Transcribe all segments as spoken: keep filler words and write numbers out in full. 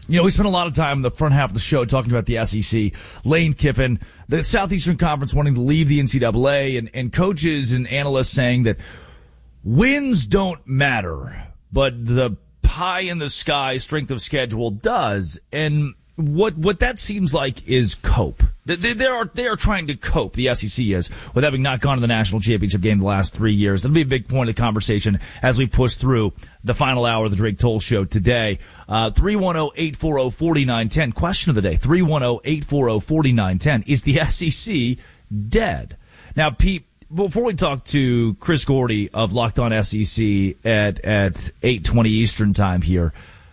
You know, we spent a lot of time in the front half of the show talking about the S E C, Lane Kiffin, the Southeastern Conference wanting to leave the N C double A, and, and coaches and analysts saying that wins don't matter, but the pie in the sky strength of schedule does. And what what that seems like is cope. They, they are they are trying to cope, the S E C is, with having not gone to the national championship game the last three years. It'll be a big point of the conversation as we push through the final hour of the Drake Toll Show today. Uh, three one zero, eight four zero, four nine one zero. Question of the day, three one zero, eight four zero, four nine one zero. Is the S E C dead? Now, Pete, before we talk to Chris Gordy of Locked On S E C at, at eight twenty Eastern time here,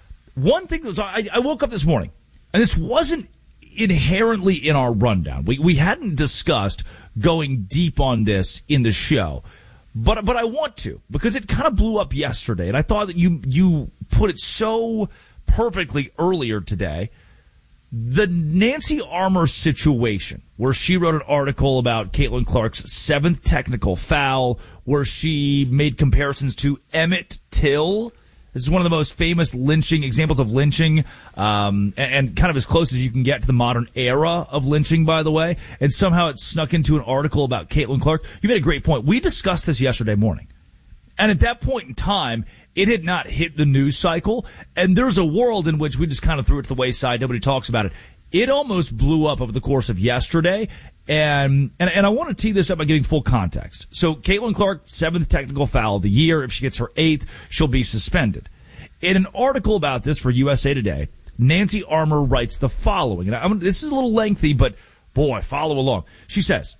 one thing that was, I, I woke up this morning, and this wasn't inherently in our rundown. We we hadn't discussed going deep on this in the show, but but I want to, because it kind of blew up yesterday, and I thought that you you put it so perfectly earlier today. The Nancy Armour situation, where she wrote an article about Caitlin Clark's seventh technical foul, where she made comparisons to Emmett Till. This is one of the most famous lynching examples of lynching, um, and, and kind of as close as you can get to the modern era of lynching, by the way. And somehow it snuck into an article about Caitlin Clark. You made a great point. We discussed this yesterday morning. And at that point in time, it had not hit the news cycle. And there's a world in which we just kind of threw it to the wayside. Nobody talks about it. It almost blew up over the course of yesterday. And, and, and I want to tee this up by giving full context. So Caitlin Clark, seventh technical foul of the year. If she gets her eighth, she'll be suspended. In an article about this for U S A Today, Nancy Armour writes the following. And I'm, this is a little lengthy, but boy, follow along. She says,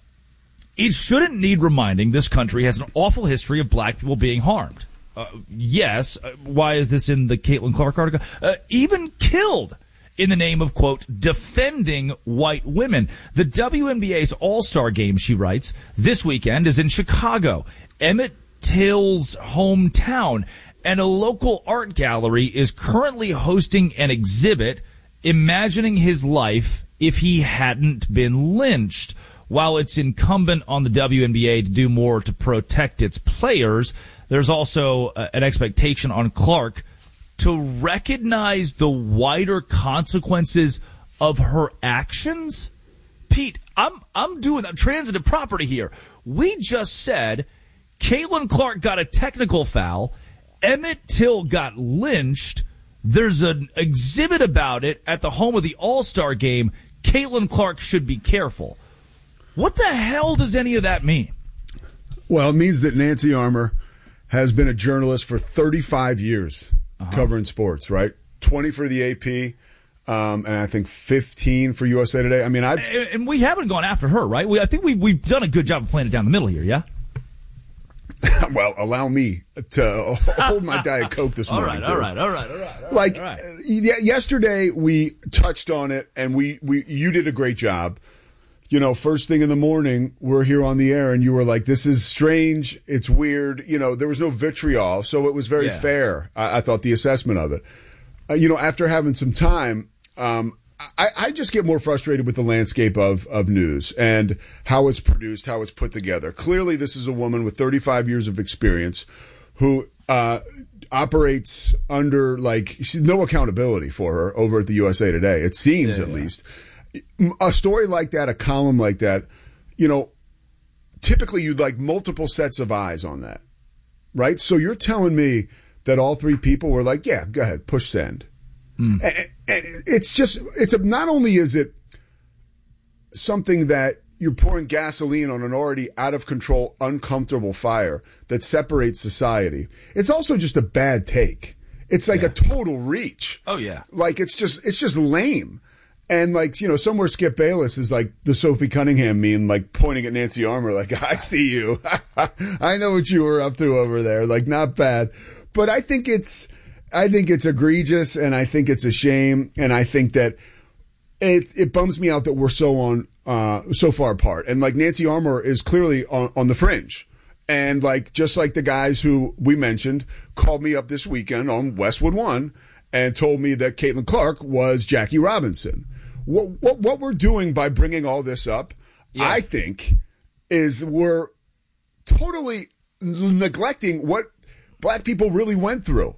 it shouldn't need reminding this country has an awful history of black people being harmed. Uh, yes. Uh, why is this in the Caitlin Clark article? Uh, even killed in the name of, quote, defending white women. The W N B A's All-Star Game, she writes, this weekend is in Chicago, Emmett Till's hometown, and a local art gallery is currently hosting an exhibit imagining his life if he hadn't been lynched. While it's incumbent on the W N B A to do more to protect its players, there's also uh, an expectation on Clark to recognize the wider consequences of her actions. Pete, I'm I'm doing that transitive property here. We just said Caitlin Clark got a technical foul. Emmett Till got lynched. There's an exhibit about it at the home of the All-Star Game. Caitlin Clark should be careful. What the hell does any of that mean? Well, it means that Nancy Armour has been a journalist for thirty-five years uh-huh. covering sports, right? twenty for the A P, um, and I think fifteen for U S A Today. I mean, I've... And, and we haven't gone after her, right? We, I think we, we've done a good job of playing it down the middle here, yeah? Well, allow me to hold my Diet Coke this morning. All right, all right, all right, all right. All right like, all right. Uh, yesterday we touched on it, and we, we you did a great job. You know, first thing in the morning, we're here on the air, and you were like, this is strange, it's weird. You know, there was no vitriol, so it was very yeah. fair, I, I thought, the assessment of it. Uh, you know, after having some time, um, I, I just get more frustrated with the landscape of, of news and how it's produced, how it's put together. Clearly, this is a woman with thirty-five years of experience who uh, operates under, like, no accountability for her over at the U S A Today. It seems, yeah, at yeah. least. A story like that, a column like that, you know, typically you'd like multiple sets of eyes on that, right? So you're telling me that all three people were like, yeah, go ahead, push send. Mm. And, and it's just, it's a, not only is it something that you're pouring gasoline on an already out of control, uncomfortable fire that separates society, it's also just a bad take. It's like yeah. a total reach. Oh, yeah. Like, it's just, it's just lame. And, like, you know, somewhere Skip Bayless is like the Sophie Cunningham meme, like pointing at Nancy Armour, like, I see you. I know what you were up to over there. Like, not bad. But I think it's, I think it's egregious, and I think it's a shame. And I think that it, it bums me out that we're so on, uh, so far apart. And, like, Nancy Armour is clearly on, on the fringe. And, like, just like the guys who we mentioned called me up this weekend on Westwood One and told me that Caitlin Clark was Jackie Robinson. What, what what we're doing by bringing all this up, yeah. I think, is we're totally neglecting what black people really went through.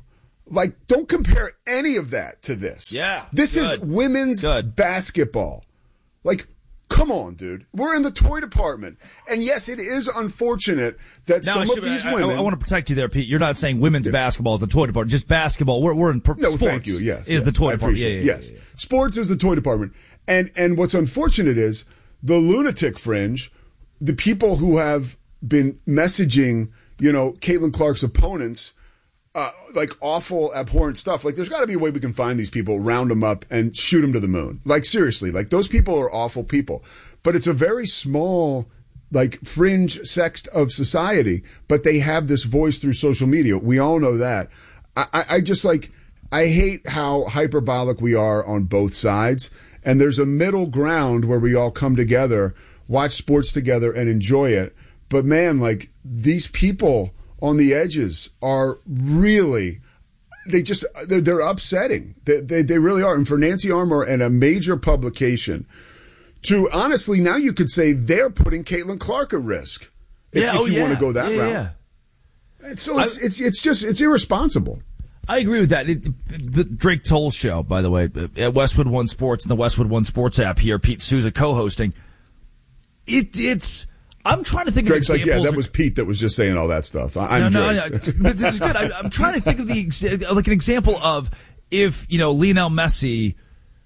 Like, don't compare any of that to this. Yeah. This good. is women's Good. basketball. Like, come on, dude. We're in the toy department. And yes, it is unfortunate that now, some should, of these I, women. I, I want to protect you there, Pete. You're not saying women's yeah. basketball is the toy department, just basketball. We're, we're in per- no, sports. thank you. Yes. Is yes, the toy I department. appreciate Yeah, it. yeah, yes. Yeah, yeah. Sports is the toy department. And, and what's unfortunate is the lunatic fringe, the people who have been messaging, you know, Caitlin Clark's opponents, Uh, like awful, abhorrent stuff. Like, there's got to be a way we can find these people, round them up, and shoot them to the moon. Like, seriously, like, those people are awful people. But it's a very small, like, fringe sect of society, but they have this voice through social media. We all know that. I, I, I just, like, I hate how hyperbolic we are on both sides. And there's a middle ground where we all come together, watch sports together, and enjoy it. But, man, like, these people on the edges are really, they just, they're, they're upsetting. They, they they really are. And for Nancy Armour and a major publication to, honestly, now you could say they're putting Caitlin Clark at risk. If, yeah, if oh, you yeah. want to go that yeah, route. Yeah. And so it's, I, it's, it's just, it's irresponsible. I agree with that. It, the Drake Toll show, by the way, at Westwood One Sports and the Westwood One Sports app here, Pete Souza co-hosting. It, it's, I'm trying to think Drake's of examples. like, yeah, that was Pete that was just saying all that stuff. I, I'm no, Drake. no, no. But this is good. I, I'm trying to think of the exa- like an example of if, you know, Lionel Messi,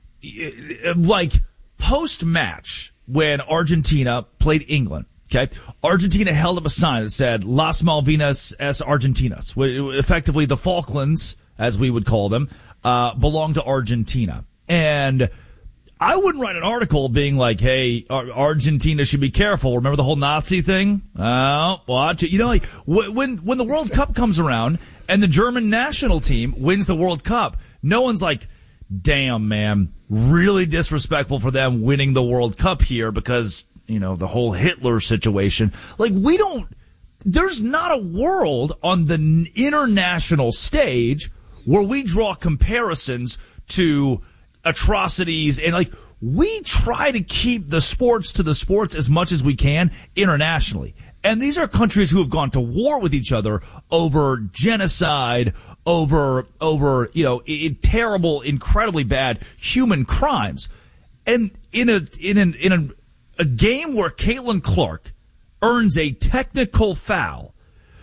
like post match when Argentina played England. Okay, Argentina held up a sign that said "Las Malvinas es Argentinas," effectively the Falklands, as we would call them, uh, belong to Argentina, and I wouldn't write an article being like, hey, Argentina should be careful. Remember the whole Nazi thing? Oh, watch it. You know, like, when, when the World Cup comes around and the German national team wins the World Cup, no one's like, damn, man, really disrespectful for them winning the World Cup here because, you know, the whole Hitler situation. Like, we don't, there's not a world on the international stage where we draw comparisons to atrocities, and like we try to keep the sports to the sports as much as we can internationally. And these are countries who have gone to war with each other over genocide, over over you know I- terrible, incredibly bad human crimes. And in a in an in a, a game where Caitlin Clark earns a technical foul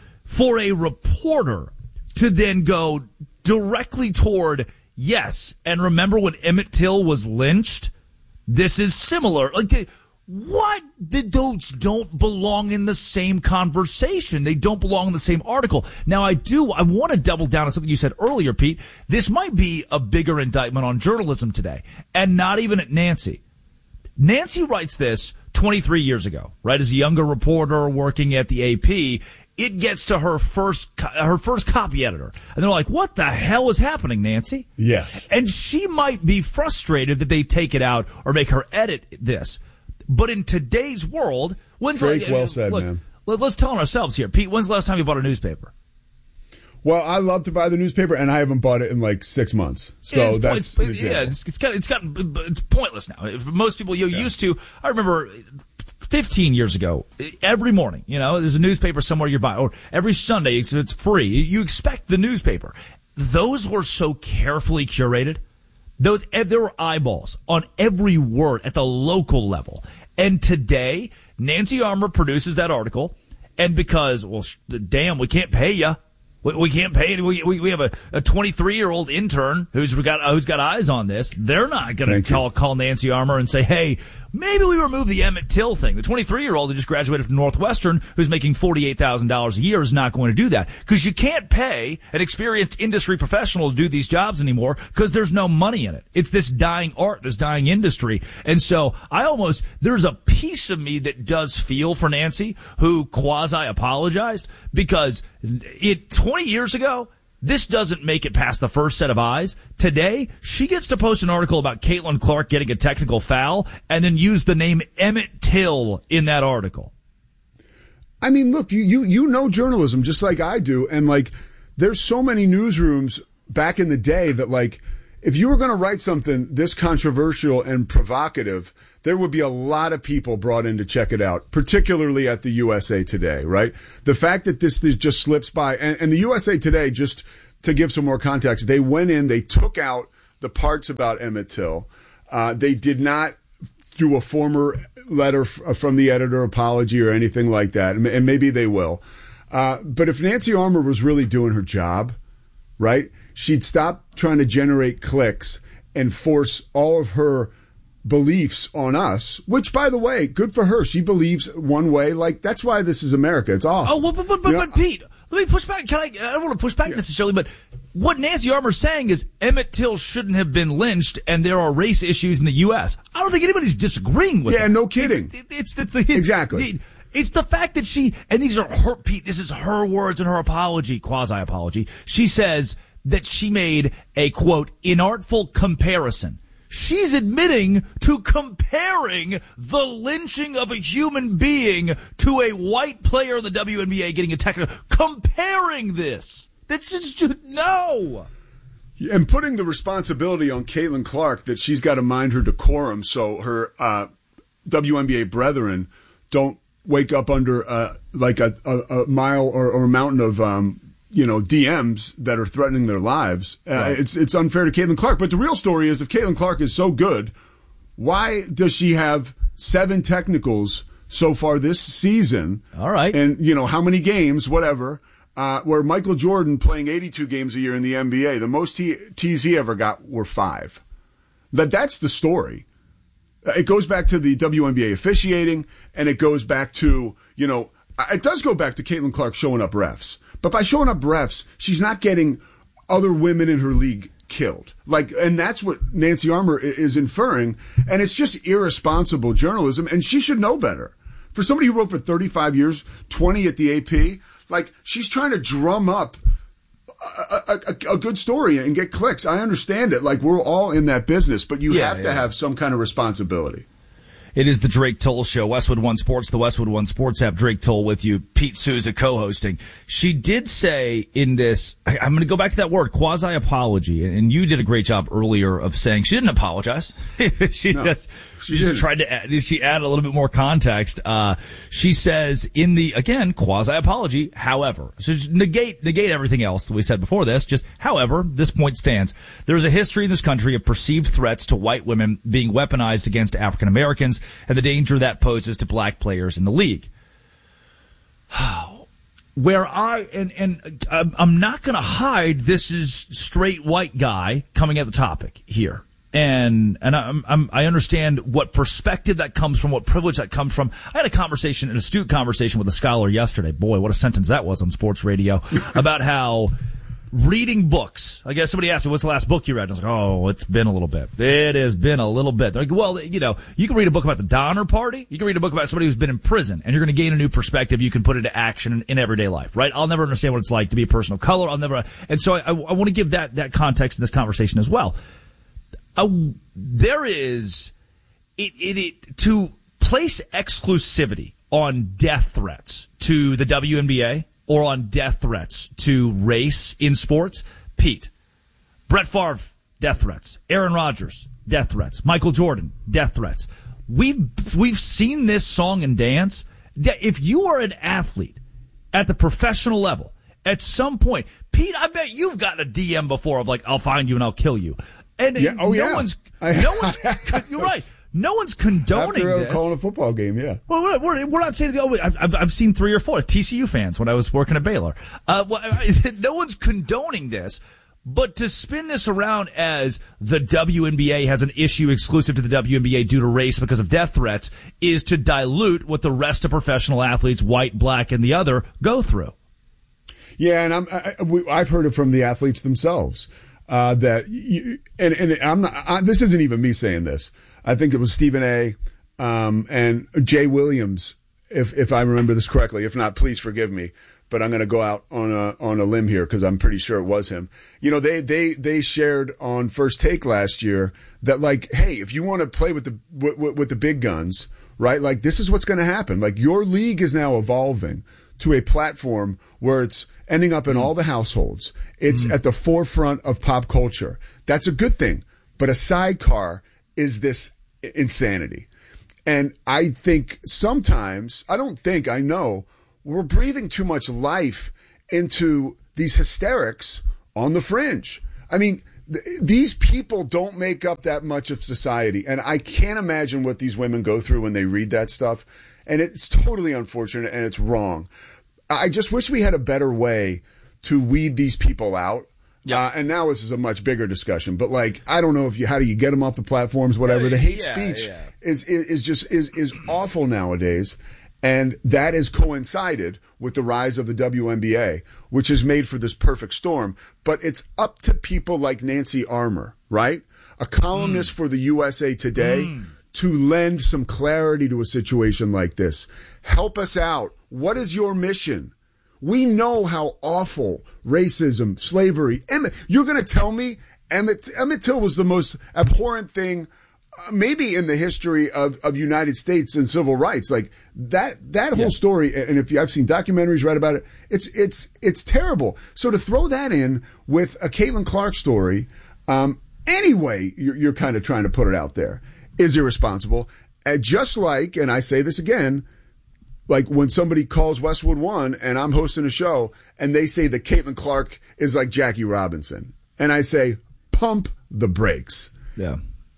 for a reporter to then go directly toward, yes, and remember when Emmett Till was lynched? This is similar. Like, what? Those don't belong in the same conversation. They don't belong in the same article. Now, I do, I want to double down on something you said earlier, Pete. This might be a bigger indictment on journalism today, and not even at Nancy. Nancy writes this twenty-three years ago, right? As a younger reporter working at the A P, it gets to her first her first copy editor. And they're like, what the hell is happening, Nancy? Yes. And she might be frustrated that they take it out or make her edit this. But in today's world, when's Drake, like, well said, look, man. Let's tell ourselves here. Pete, when's the last time you bought a newspaper? Well, I love to buy the newspaper, and I haven't bought it in like six months. So yeah, it's, that's it's, yeah, it's, it's got it's got it's pointless now. For most people, you yeah. used to. I remember fifteen years ago, every morning, you know, there's a newspaper somewhere you're buying, or every Sunday it's, it's free. You expect the newspaper. Those were so carefully curated. Those there were eyeballs on every word at the local level. And today, Nancy Armour produces that article, and because, well, damn, we can't pay you. We, we can't pay it. We, we, we have a, a twenty-three-year-old intern who's got who's got eyes on this. They're not going to call, call Nancy Armour and say, hey, maybe we remove the Emmett Till thing. The twenty-three-year-old who just graduated from Northwestern who's making forty-eight thousand dollars a year is not going to do that. Because you can't pay an experienced industry professional to do these jobs anymore because there's no money in it. It's this dying art, this dying industry. And so I almost, there's a piece of me that does feel for Nancy, who quasi-apologized, because it twenty years ago, this doesn't make it past the first set of eyes. Today, she gets to post an article about Caitlin Clark getting a technical foul and then use the name Emmett Till in that article. I mean, look, you, you, you know journalism just like I do. And like, there's so many newsrooms back in the day that like, if you were going to write something this controversial and provocative, there would be a lot of people brought in to check it out, particularly at the U S A Today, right? The fact that this, this just slips by, and, and the U S A Today just to give some more context, they went in, they took out the parts about Emmett Till. Uh, they did not do a former letter f- from the editor apology or anything like that, and, and maybe they will. Uh, but if Nancy Armour was really doing her job, right, she'd stop trying to generate clicks and force all of her beliefs on us, which, by the way, good for her. She believes one way. Like, that's why this is America. It's awesome. Oh, well, but, but, but, you know, but Pete, let me push back. Can I, I don't want to push back yeah. necessarily, but what Nancy Armour's saying is Emmett Till shouldn't have been lynched and there are race issues in the U S. I don't think anybody's disagreeing with yeah, it. Yeah, no kidding. It's, it's the, the Exactly. The, It's the fact that she, and these are her, Pete, this is her words and her apology, quasi-apology. She says that she made a, quote, inartful comparison. She's admitting to comparing the lynching of a human being to a white player in the W N B A getting a technical. Comparing this. That's just, no. And putting the responsibility on Caitlin Clark that she's got to mind her decorum so her uh, W N B A brethren don't wake up under uh, like a, a, a mile or, or a mountain of um, you know D Ms that are threatening their lives. Uh, right. It's it's unfair to Caitlin Clark. But the real story is, if Caitlin Clark is so good, why does she have seven technicals so far this season? All right, and you know how many games, whatever. Uh, where Michael Jordan playing eighty-two games a year in the N B A, the most he, T's he ever got were five. That that's the story. It goes back to the W N B A officiating, and it goes back to, you know, it does go back to Caitlin Clark showing up refs. But by showing up refs, she's not getting other women in her league killed. Like, and that's what Nancy Armour is inferring. And it's just irresponsible journalism, and she should know better. For somebody who wrote for thirty-five years, twenty at the A P, like, she's trying to drum up A, a, a good story and get clicks. I understand it. Like, we're all in that business, but you yeah, have to yeah. have some kind of responsibility. It is the Drake Toll Show. Westwood One Sports, the Westwood One Sports app. Drake Toll with you. Pete Souza co-hosting. She did say in this, I, I'm going to go back to that word, quasi-apology, and you did a great job earlier of saying she didn't apologize. she no, just, she, she just tried to add, she added a little bit more context. Uh, she says in the, again, quasi-apology, however, so just negate, negate everything else that we said before this, just however, this point stands. There's a history in this country of perceived threats to white women being weaponized against African Americans, and the danger that poses to black players in the league. Where I, and, and I'm not going to hide, this is straight white guy coming at the topic here. And, and I'm, I'm, I understand what perspective that comes from, what privilege that comes from. I had a conversation, an astute conversation with a scholar yesterday. Boy, what a sentence that was on sports radio about how reading books. I guess somebody asked me, what's the last book you read? And I was like, oh, it's been a little bit. It has been a little bit. They're like, well, you know, you can read a book about the Donner Party. You can read a book about somebody who's been in prison, and you're going to gain a new perspective you can put into action in, in everyday life, right? I'll never understand what it's like to be a person of color. I'll never, and so I, I, I want to give that, that context in this conversation as well. Uh, there is, it, it, it, to place exclusivity on death threats to the W N B A, or on death threats to race in sports. Pete, Brett Favre, death threats. Aaron Rodgers, death threats. Michael Jordan, death threats. We've, we've seen this song and dance. If you are an athlete at the professional level, at some point, Pete, I bet you've gotten a D M before of like, I'll find you and I'll kill you. And yeah, oh, no yeah. one's, no one's, you're right. No one's condoning After this. calling a football game, yeah. Well, we're, we're, we're not saying, oh, I've, I've seen three or four T C U fans when I was working at Baylor. Uh, well, no one's condoning this, but to spin this around as the W N B A has an issue exclusive to the W N B A due to race because of death threats is to dilute what the rest of professional athletes, white, black, and the other, go through. Yeah, and I'm, I, I've heard it from the athletes themselves. Uh, that you, and, and I'm not, I, this isn't even me saying this. I think it was Stephen A. Um, and Jay Williams, if, if I remember this correctly. If not, please forgive me, but I'm going to go out on a, on a limb here because I'm pretty sure it was him. You know, they, they, they shared on First Take last year that like, hey, if you want to play with the, with, with the big guns, right? Like this is what's going to happen. Like your league is now evolving to a platform where it's ending up in all the households. It's mm. at the forefront of pop culture. That's a good thing. But a sidecar is this insanity. And I think sometimes, I don't think, I know, we're breathing too much life into these hysterics on the fringe. I mean, th- these people don't make up that much of society. And I can't imagine what these women go through when they read that stuff. And it's totally unfortunate and it's wrong. I just wish we had a better way to weed these people out. Yeah. Uh, and now this is a much bigger discussion, but like, I don't know if you, how do you get them off the platforms, whatever. The hate yeah, speech yeah. is, is, is just, is, is awful nowadays. And that has coincided with the rise of the W N B A, which has made for this perfect storm. But it's up to people like Nancy Armour, right? A columnist mm. for the U S A Today mm. to lend some clarity to a situation like this. Help us out. What is your mission? We know how awful racism, slavery, Emmett, you're going to tell me Emmett, Emmett Till was the most abhorrent thing uh, maybe in the history of, of United States and civil rights. Like that, that whole yeah. story. And if you, I've seen documentaries, read about it, it's, it's, it's terrible. So to throw that in with a Caitlin Clark story, um, anyway, you're, you're kind of trying to put it out there is irresponsible. And just like, and I say this again, like when somebody calls Westwood One and I'm hosting a show and they say that Caitlin Clark is like Jackie Robinson. And I say, pump the brakes. Yeah.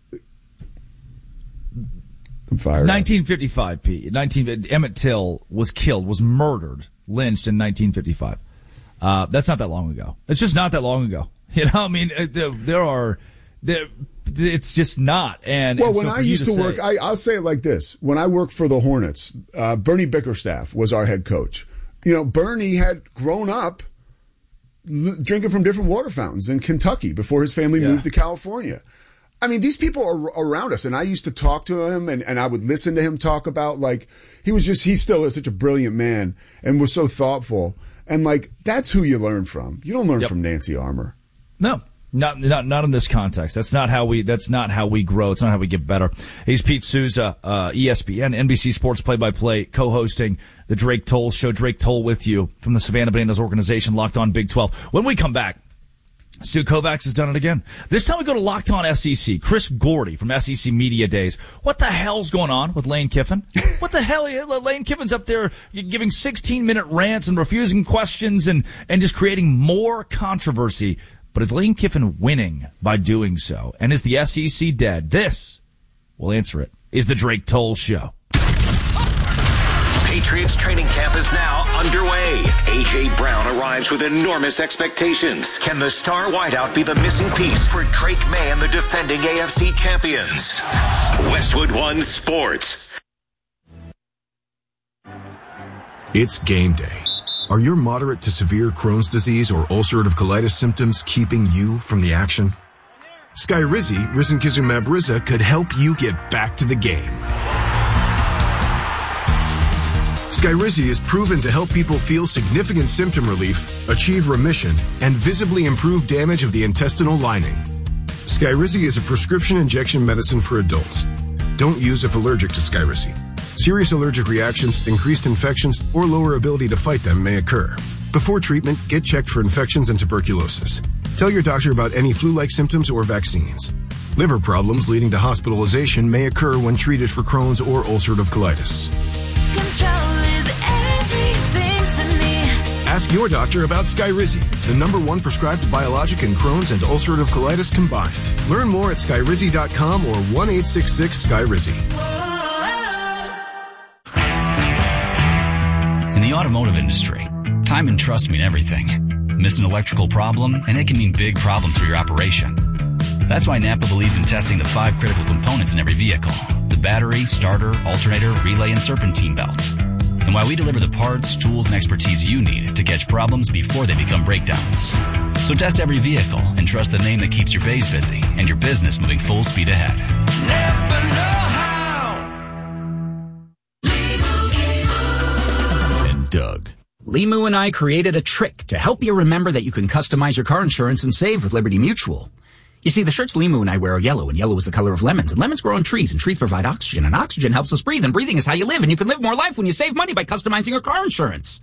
I'm fired nineteen fifty-five, P. nineteen, Emmett Till was killed, was murdered, lynched in nineteen fifty-five. Uh, that's not that long ago. It's just not that long ago. You know, I mean, there, there are, there, it's just not. And well, and when so I used to, to work, say, I, I'll say it like this. When I worked for the Hornets, uh, Bernie Bickerstaff was our head coach. You know, Bernie had grown up l- drinking from different water fountains in Kentucky before his family yeah. moved to California. I mean, these people are around us, and I used to talk to him, and, and I would listen to him talk about, like, he was just, he still is such a brilliant man and was so thoughtful. And, like, that's who you learn from. You don't learn yep. from Nancy Armour. No. Not, not, not in this context. That's not how we, that's not how we grow. It's not how we get better. He's Pete Souza, uh, E S P N, N B C Sports play-by-play, co-hosting the Drake Toll Show. Drake Toll with you from the Savannah Bananas organization, Locked On Big twelve. When we come back, Stu Kovacs has done it again. This time we go to Locked On S E C. Chris Gordy from S E C Media Days. What the hell's going on with Lane Kiffin? What the hell? Lane Kiffin's up there giving sixteen-minute rants and refusing questions and, and just creating more controversy. But is Lane Kiffin winning by doing so? And is the S E C dead? This, we'll answer it, is the Drake Toll Show. Patriots training camp is now underway. A J. Brown arrives with enormous expectations. Can the star wideout be the missing piece for Drake May and the defending A F C champions? Westwood One Sports. It's game day. Are your moderate to severe Crohn's disease or ulcerative colitis symptoms keeping you from the action? Skyrizi, risankizumab Riza, could help you get back to the game. Skyrizi is proven to help people feel significant symptom relief, achieve remission, and visibly improve damage of the intestinal lining. Skyrizi is a prescription injection medicine for adults. Don't use if allergic to Skyrizi. Serious allergic reactions, increased infections, or lower ability to fight them may occur. Before treatment, get checked for infections and tuberculosis. Tell your doctor about any flu-like symptoms or vaccines. Liver problems leading to hospitalization may occur when treated for Crohn's or ulcerative colitis. Control is everything to me. Ask your doctor about Skyrizi, the number one prescribed biologic in Crohn's and ulcerative colitis combined. Learn more at skyrizi dot com or one eight six six Skyrizi. In the automotive industry, time and trust mean everything. Miss an electrical problem, and it can mean big problems for your operation. That's why Napa believes in testing the five critical components in every vehicle: the battery, starter, alternator, relay, and serpentine belt. And why we deliver the parts, tools, and expertise you need to catch problems before they become breakdowns. So test every vehicle and trust the name that keeps your bays busy and your business moving full speed ahead. Never know how. And Doug. Limu and I created a trick to help you remember that you can customize your car insurance and save with Liberty Mutual. You see, the shirts Limu and I wear are yellow, and yellow is the color of lemons, and lemons grow on trees, and trees provide oxygen, and oxygen helps us breathe, and breathing is how you live, and you can live more life when you save money by customizing your car insurance.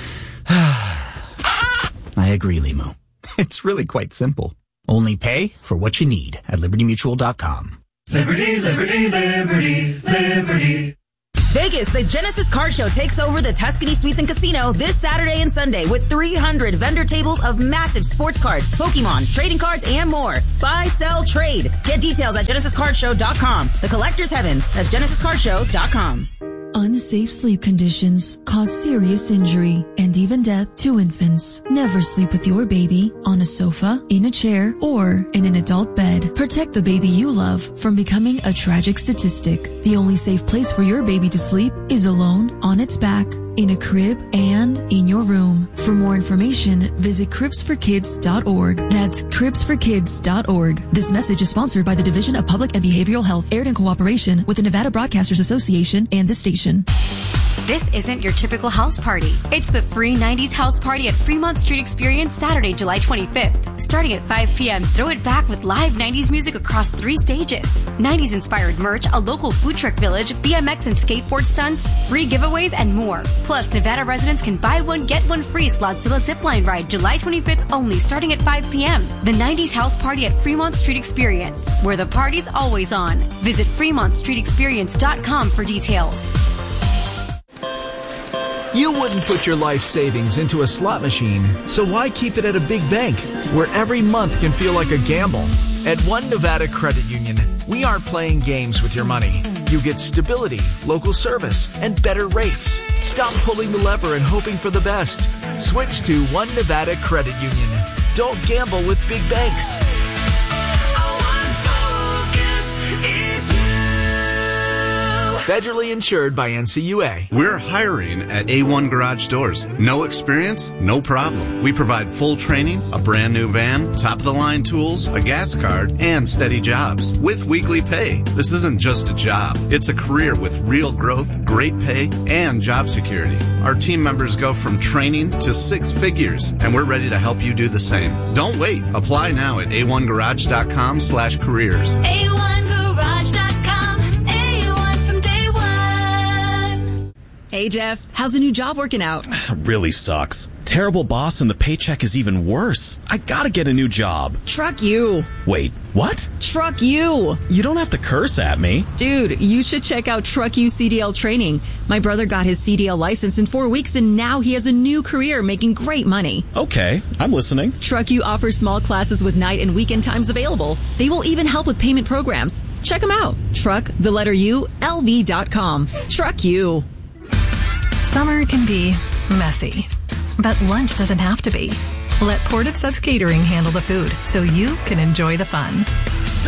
I agree, Limu. It's really quite simple. Only pay for what you need at liberty mutual dot com. Liberty, liberty, liberty, liberty. Vegas, the Genesis Card Show takes over the Tuscany Suites and Casino this Saturday and Sunday with three hundred vendor tables of massive sports cards, Pokemon, trading cards, and more. Buy, sell, trade. Get details at genesis card show dot com. The collector's heaven. That's genesis card show dot com. Unsafe sleep conditions cause serious injury and even death to infants. Never sleep with your baby on a sofa, in a chair, or in an adult bed. Protect the baby you love from becoming a tragic statistic. The only safe place for your baby to sleep is alone, on its back, in a crib, and in your room. For more information, visit cribs for kids dot org. That's cribs for kids dot org. This message is sponsored by the Division of Public and Behavioral Health, aired in cooperation with the Nevada Broadcasters Association and this station. This isn't your typical house party. It's the free nineties house party at Fremont Street Experience Saturday, July twenty-fifth. Starting at five p.m., throw it back with live nineties music across three stages. nineties-inspired merch, a local food truck village, B M X and skateboard stunts, free giveaways, and more. Plus, Nevada residents can buy one, get one free Slotzilla zipline ride July twenty-fifth only, starting at five p.m. The nineties house party at Fremont Street Experience, where the party's always on. Visit fremont street experience dot com for details. You wouldn't put your life savings into a slot machine, so why keep it at a big bank, where every month can feel like a gamble? At One Nevada Credit Union, we aren't playing games with your money. You get stability, local service, and better rates. Stop pulling the lever and hoping for the best. Switch to One Nevada Credit Union. Don't gamble with big banks. Federally insured by N C U A. We're hiring at A one Garage Doors. No experience? No problem. We provide full training, a brand new van, top-of-the-line tools, a gas card, and steady jobs with weekly pay. This isn't just a job. It's a career with real growth, great pay, and job security. Our team members go from training to six figures, and we're ready to help you do the same. Don't wait. Apply now at a one garage dot com slash careers. A one garage dot com. Hey, Jeff, how's the new job working out? Really sucks. Terrible boss and the paycheck is even worse. I gotta get a new job. Truck you. Wait, what? Truck you. You don't have to curse at me. Dude, you should check out Truck You C D L training. My brother got his C D L license in four weeks and now he has a new career making great money. Okay, I'm listening. Truck You offers small classes with night and weekend times available. They will even help with payment programs. Check them out. Truck, the letter U, L V dot com. Truck You. Summer can be messy, but lunch doesn't have to be. Let Port of Subs Catering handle the food so you can enjoy the fun.